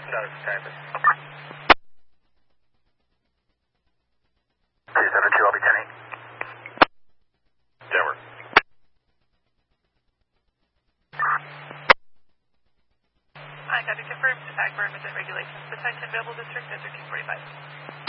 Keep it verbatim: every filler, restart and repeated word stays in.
No, it's David. two seven two, I'll be ten eight. Denver. Hi, copy confirmed. Agbar emission regulations. Besides available district, Desert two forty-five.